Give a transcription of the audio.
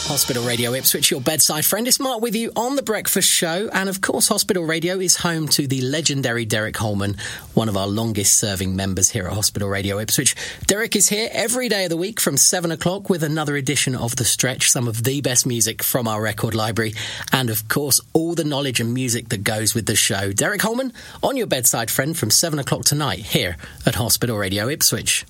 Hospital Radio Ipswich, your bedside friend. It's Mark with you on The Breakfast Show. And of course, Hospital Radio is home to the legendary Derek Holman, one of our longest serving members here at Hospital Radio Ipswich. Derek is here every day of the week from 7 o'clock with another edition of The Stretch, some of the best music from our record library. And of course, all the knowledge and music that goes with the show. Derek Holman on your bedside friend from 7 o'clock tonight here at Hospital Radio Ipswich.